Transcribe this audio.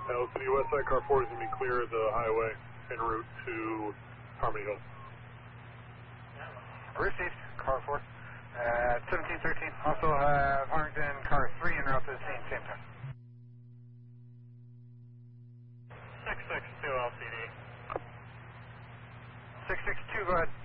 City West Side, car 4 is going to be clear of the highway en route to Harmony Hills. Received, car 4. 1713. Also have Harrington car 3 en route to the scene, same time. 662 LCD. 662, go ahead.